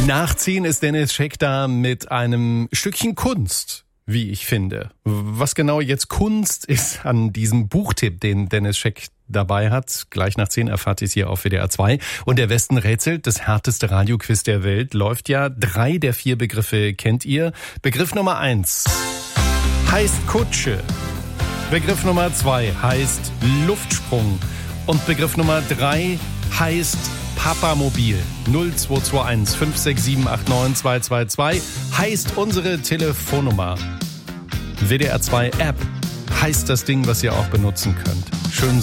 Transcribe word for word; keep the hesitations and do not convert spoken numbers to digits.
Nachziehen ist Dennis Scheck da mit einem Stückchen Kunst, wie ich finde. Was genau jetzt Kunst ist an diesem Buchtipp, den Dennis Scheck dabei hat, gleich nach zehn erfahrt ihr es hier auf W D R zwei. Und der Westen rätselt, das härteste Radioquiz der Welt, läuft ja. Drei der vier Begriffe kennt ihr. Begriff Nummer eins heißt Kutsche. Begriff Nummer zwei heißt Luftsprung. Und Begriff Nummer drei heißt Papamobil. null zwei zwei eins fünf sechs sieben acht neun zwei zwei zwei heißt unsere Telefonnummer. W D R zwei App heißt das Ding, was ihr auch benutzen könnt. Schönen